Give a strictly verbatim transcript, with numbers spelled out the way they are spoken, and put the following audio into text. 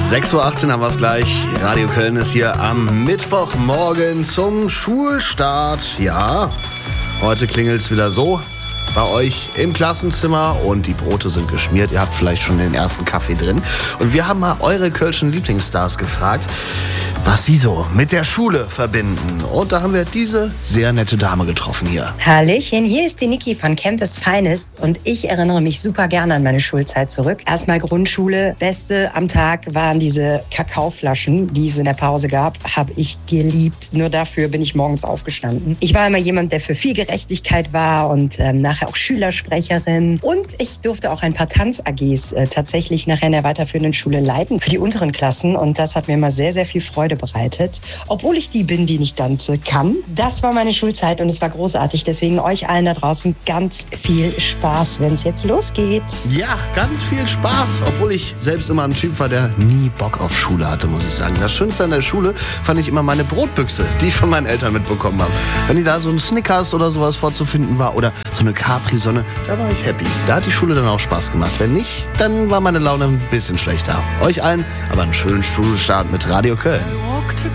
sechs Uhr achtzehn haben wir es gleich. Radio Köln ist hier am Mittwochmorgen zum Schulstart. Ja, heute klingelt es wieder so bei euch im Klassenzimmer und die Brote sind geschmiert. Ihr habt vielleicht schon den ersten Kaffee drin. Und wir haben mal eure kölschen Lieblingsstars gefragt, was sie so mit der Schule verbinden. Und da haben wir diese sehr nette Dame getroffen hier. Hallöchen, hier ist die Niki von Campus Finest und ich erinnere mich super gerne an meine Schulzeit zurück. Erstmal Grundschule, Beste am Tag waren diese Kakaoflaschen, die es in der Pause gab, habe ich geliebt. Nur dafür bin ich morgens aufgestanden. Ich war immer jemand, der für viel Gerechtigkeit war und ähm, nachher auch Schülersprecherin. Und ich durfte auch ein paar Tanz-A Gs äh, tatsächlich nachher in der weiterführenden Schule leiten für die unteren Klassen und das hat mir immer sehr, sehr viel Freude bereitet, obwohl ich die bin, die nicht tanzen kann. Das war meine Schulzeit und es war großartig. Deswegen euch allen da draußen ganz viel Spaß, wenn es jetzt losgeht. Ja, ganz viel Spaß, obwohl ich selbst immer ein Typ war, der nie Bock auf Schule hatte, muss ich sagen. Das Schönste an der Schule fand ich immer meine Brotbüchse, die ich von meinen Eltern mitbekommen habe. Wenn die da so ein Snickers oder sowas vorzufinden war oder so eine Capri-Sonne, da war ich happy. Da hat die Schule dann auch Spaß gemacht. Wenn nicht, dann war meine Laune ein bisschen schlechter. Euch allen aber einen schönen Schulstart mit Radio Köln.